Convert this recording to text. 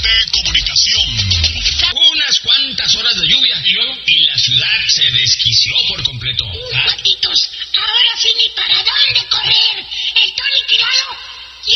Telecomunicación. Unas cuantas horas de lluvia. ¿Y luego? Y la ciudad se desquició por completo. Patitos, ahora sí ni para dónde correr.